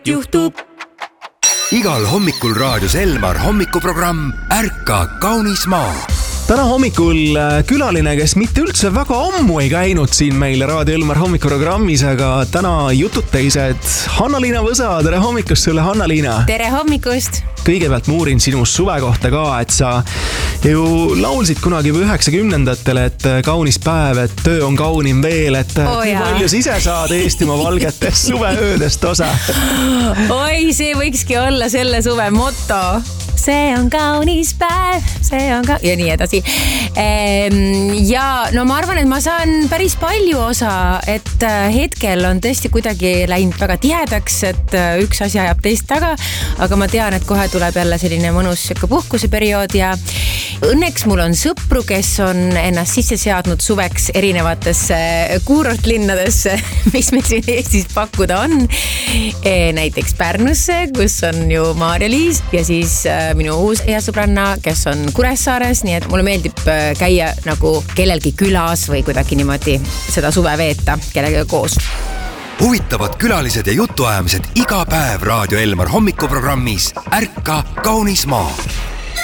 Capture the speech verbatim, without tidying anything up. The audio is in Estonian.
juhtub. Igal hommikul raadios Elmar hommikuprogramm Ärka kaunis maa. Täna hommikul külaline, kes mitte üldse väga ammu ei käinud siin meile Raadio Elmar hommikuprogrammis, aga täna jutud teised. Hanna-Liina Võsa, tere hommikust sulle, Hanna-Liina. Tere hommikust. Kõigepealt muurin sinu suve kohta ka, et sa ju laulsid kunagi üheksakümnendatel, et kaunis päev, et töö on kaunim veel, et oh, nii palju sa ise saad Eestimaa valgetest suveöödest osa. Oi, see võikski olla selle suve moto. See on kaunis päev, see on ka... ja nii edasi. Ja no ma arvan, et ma saan päris palju osa, et hetkel on tõesti kuidagi läinud väga tihedaks, et üks asi ajab teist taga, aga ma tean, et kohe tuleb jälle selline mõnus puhkuseperiood ja õnneks mul on sõpru, kes on ennast sisse seadnud suveks erinevatesse kuurortlinnadesse, mis meil siin Eestis pakkuda on. Näiteks Pärnusse, kus on ju Maarja-Liis ja siis minu uus hea sõbranna, kes on Kuressaares, nii et mulle meeldib käia nagu kellelgi külas või kuidagi niimoodi seda suve veeta kellega koos. Huvitavad külalised ja jutuajamised iga päev Raadio Elmar hommikuprogrammis Ärka kaunis maa.